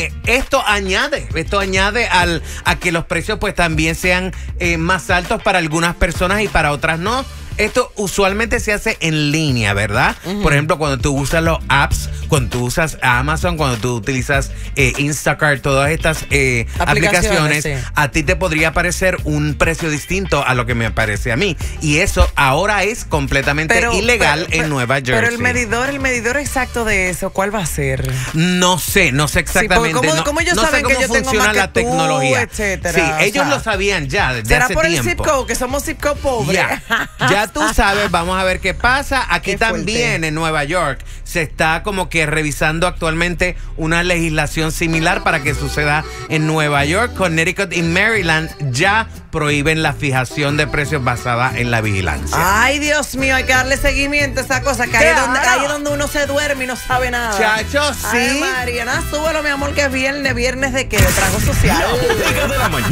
esto añade a que los precios pues también sean más altos para algunas personas y para otras no. Esto usualmente se hace en línea, ¿verdad? Por ejemplo, cuando tú usas los apps, cuando tú usas Amazon, cuando tú utilizas Instacart, todas estas aplicaciones, sí. A ti te podría parecer un precio distinto a lo que me aparece a mí. Y eso ahora es completamente ilegal en Nueva Jersey. Pero el medidor exacto de eso, ¿cuál va a ser? No sé exactamente. Sí, ¿cómo ellos no saben sé cómo que yo tengo funciona más que la tú, tecnología, etcétera? Sí, O ellos sea, lo sabían ya desde ¿será hace por tiempo. el zip code, que somos zip code pobres? Ya tú sabes, vamos a ver qué pasa. Aquí Qué también fuerte. en Nueva York se está como que revisando actualmente una legislación similar para que suceda en Nueva York. Connecticut y Maryland ya prohíben la fijación de precios basada en la vigilancia. Ay, Dios mío, hay que darle seguimiento a esa cosa, que ahí es donde uno se duerme y no sabe nada. Chacho, sí. Ay, Mariana, súbelo, mi amor, que es viernes de qué, de trago social. La Bodega de la Mañana.